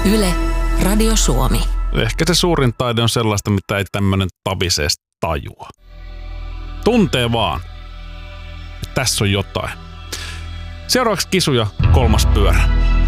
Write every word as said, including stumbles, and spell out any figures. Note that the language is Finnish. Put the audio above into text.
Yle, Radio Suomi. Ehkä se suurin taide on sellaista, mitä ei tämmöinen tavisees tajua. Tuntee vaan. Tässä on jotain. Seuraavaksi Kisu ja kolmas pyörä.